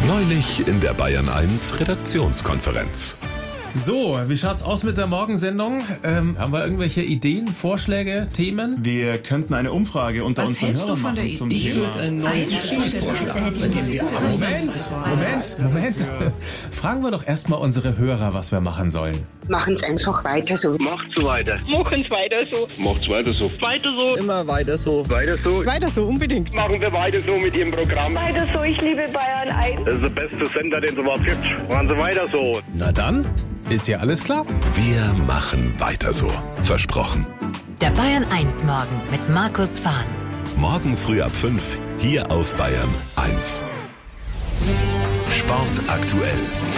Neulich in der Bayern 1 Redaktionskonferenz. So, wie schaut's aus mit der Morgensendung? Haben wir irgendwelche Ideen, Vorschläge, Themen? Wir könnten eine Umfrage unter unseren Hörern machen zum Thema. Moment. Fragen wir doch erstmal unsere Hörer, was wir machen sollen. Machen's einfach weiter so. Macht's so weiter. Machen's weiter so. Macht's weiter so. Weiter so. Immer weiter so. Weiter so. Weiter so, unbedingt. Machen wir weiter so mit Ihrem Programm. Weiter so, ich liebe Bayern 1. Das ist der beste Sender, den es überhaupt gibt. Machen Sie weiter so. Na dann, ist ja alles klar. Wir machen weiter so. Versprochen. Der Bayern 1 Morgen mit Markus Fahn. Morgen früh ab 5 hier auf Bayern 1. Sport aktuell.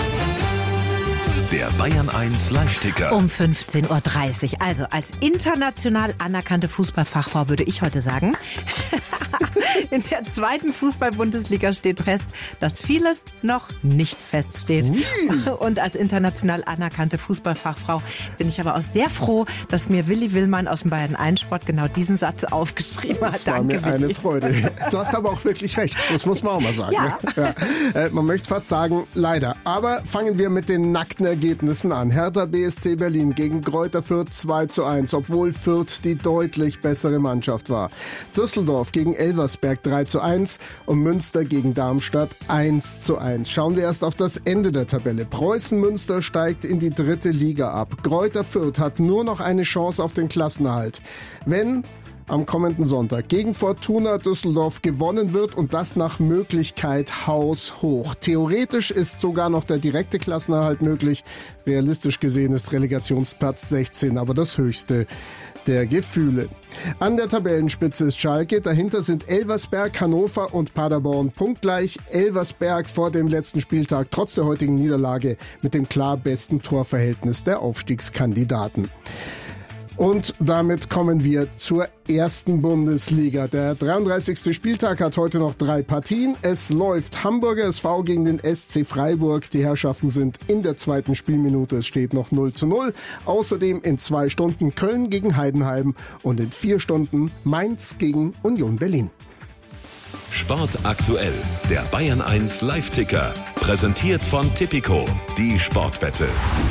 Der Bayern 1 Live-Ticker. Um 15.30 Uhr. Also als international anerkannte Fußballfachfrau würde ich heute sagen, in der zweiten Fußball-Bundesliga steht fest, dass vieles noch nicht feststeht. Und als international anerkannte Fußballfachfrau bin ich aber auch sehr froh, dass mir Willi Willmann aus dem Bayern 1 Sport genau diesen Satz aufgeschrieben hat. Das war Danke, mir eine Willi. Freude. Du hast aber auch wirklich recht. Das muss man auch mal sagen. Ja. Ja. Man möchte fast sagen, leider. Aber fangen wir mit den nackten Ergebnissen an. Hertha BSC Berlin gegen Greuther Fürth 2:1, obwohl Fürth die deutlich bessere Mannschaft war. Düsseldorf gegen Elversberg 3:1 und Münster gegen Darmstadt 1:1. Schauen wir erst auf das Ende der Tabelle. Preußen Münster steigt in die 3. Liga ab. Greuther Fürth hat nur noch eine Chance auf den Klassenerhalt. Wenn am kommenden Sonntag gegen Fortuna Düsseldorf gewonnen wird und das nach Möglichkeit haushoch. Theoretisch ist sogar noch der direkte Klassenerhalt möglich. Realistisch gesehen ist Relegationsplatz 16 aber das höchste der Gefühle. An der Tabellenspitze ist Schalke, dahinter sind Elversberg, Hannover und Paderborn punktgleich. Elversberg vor dem letzten Spieltag trotz der heutigen Niederlage mit dem klar besten Torverhältnis der Aufstiegskandidaten. Und damit kommen wir zur ersten Bundesliga. Der 33. Spieltag hat heute noch 3 Partien. Es läuft Hamburger SV gegen den SC Freiburg. Die Herrschaften sind in der 2. Spielminute. Es steht noch 0:0. Außerdem in 2 Stunden Köln gegen Heidenheim und in 4 Stunden Mainz gegen Union Berlin. Sport aktuell. Der Bayern 1 Live-Ticker. Präsentiert von Tipico. Die Sportwette.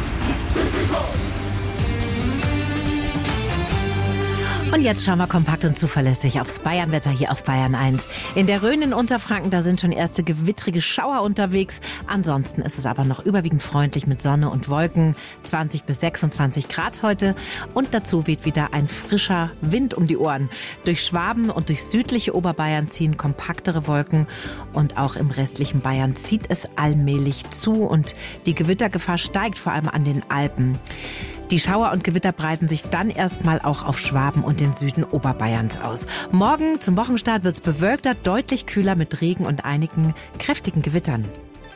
Und jetzt schauen wir kompakt und zuverlässig aufs Bayernwetter hier auf Bayern 1. In der Rhön in Unterfranken, da sind schon erste gewittrige Schauer unterwegs. Ansonsten ist es aber noch überwiegend freundlich mit Sonne und Wolken. 20 bis 26 Grad heute. Und dazu weht wieder ein frischer Wind um die Ohren. Durch Schwaben und durch südliche Oberbayern ziehen kompaktere Wolken. Und auch im restlichen Bayern zieht es allmählich zu. Und die Gewittergefahr steigt vor allem an den Alpen. Die Schauer und Gewitter breiten sich dann erstmal auch auf Schwaben und den Süden Oberbayerns aus. Morgen zum Wochenstart wird es bewölkter, deutlich kühler mit Regen und einigen kräftigen Gewittern.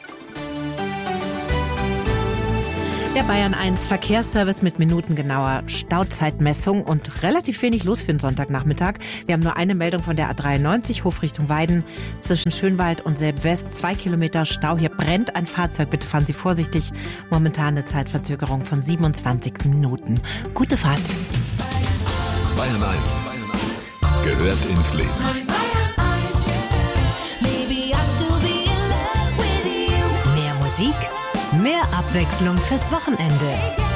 Der Bayern 1 Verkehrsservice mit minutengenauer Stauzeitmessung und relativ wenig los für den Sonntagnachmittag. Wir haben nur eine Meldung von der A93 Hof Richtung Weiden zwischen Schönwald und Selb-West. 2 Kilometer Stau. Hier brennt ein Fahrzeug. Bitte fahren Sie vorsichtig. Momentan eine Zeitverzögerung von 27 Minuten. Gute Fahrt. Bayern 1 gehört ins Leben. Mehr Musik, mehr Abwechslung fürs Wochenende.